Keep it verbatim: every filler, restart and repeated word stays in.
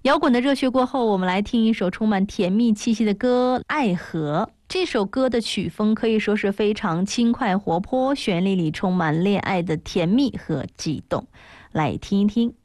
摇滚的热血过后，我们来听一首充满甜蜜气息的歌《爱河》。这首歌的曲风可以说是非常轻快活泼，旋律里充满恋爱的甜蜜和悸动。来听一听。